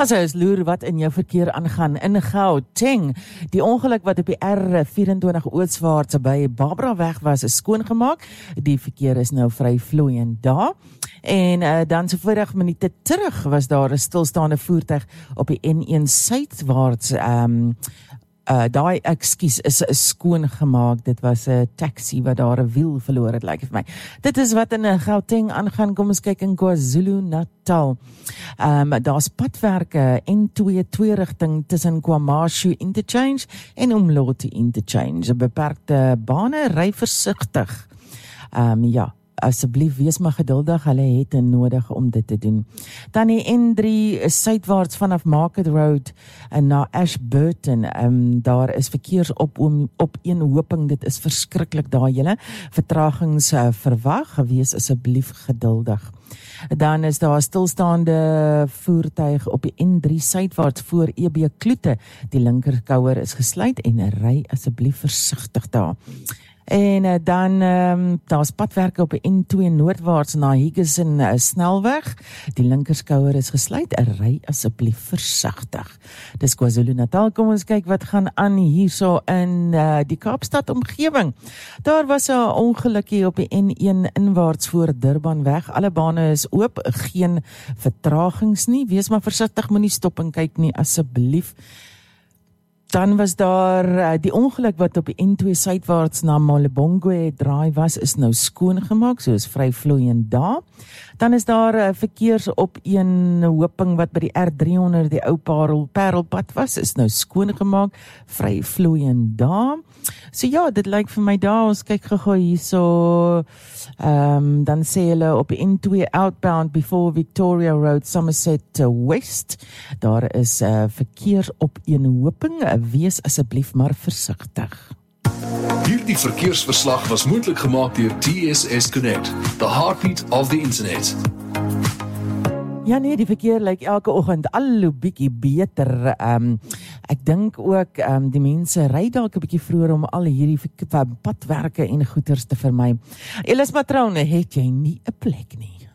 As ons loer wat in jou verkeer aangaan in Gauteng, die ongeluk wat op die R24 ooswaarts by Barbara-weg was, is skoongemaak. Die verkeer is nou vry vloeiend daar. En dan so 40 minute terug was daar 'n stilstaande voertuig op die N1 suidwaarts. Daai is skoongemaak. Dit was 'n taxi wat daar 'n wiel verloor het, lyk vir my. Dit is wat in Gauteng aangaan. Kom ons kyk in KwaZulu-Natal. Daar's padwerke N2 twee rigting tussen KwaMashu Interchange en Umloti Interchange. Beperkte bane, ry versigtig. Ja. Asseblief wees maar geduldig, hulle het nodig om dit te doen. Dan die N3 suidwaarts vanaf Market Road na Ashburton. Daar is verkeersopeenhoping, dit is verskriklik daar julle. Vertragings verwag, wees asseblief geduldig. Dan is daar stilstaande voertuig op die N3 suidwaarts voor EB Kloete. Die linkerkouer is gesluit en ry asseblief versigtig daar. En dan daar's padwerke op die N2 noordwaarts na Higginson snelweg. Die linkerskouer is gesluit. Ry asseblief versigtig. Dis KwaZulu-Natal. Kom ons kyk wat gaan aan hierso in die Kaapstad omgewing. Daar was 'n ongelukkie op die N1 inwaarts voor Durbanweg. Alle bane is oop, geen vertragings nie. Wees maar versigtig, moenie stop en kyk nie asseblief. Dan was daar die ongeluk wat op die N2 suidwaarts na Malebongwe draai was, is nou skoongemaak, so is vry vloeiend daar. Dan is daar verkeersopeenhoping wat by die R300 die ou Parelpad was, is nou skoongemaak, vry vloeiend daar. So ja, dit lyk vir my daar, ons kyk gou hierso, dan sê hulle op die N2 outbound before Victoria Road, Somerset West, daar is verkeersopeenhoping, wees asseblief maar versigtig. Hierdie verkeersverslag was moontlik gemaak deur TSS Connect, the heartbeat of the internet. Ja nee, die verkeer lyk elke oggend al hoe bietjie beter. Ek dink ook die mense ry dalk 'n bietjie vroeër om al hierdie padwerke en goeders te vermy. Elis Matrone, het jy nie 'n plek nie?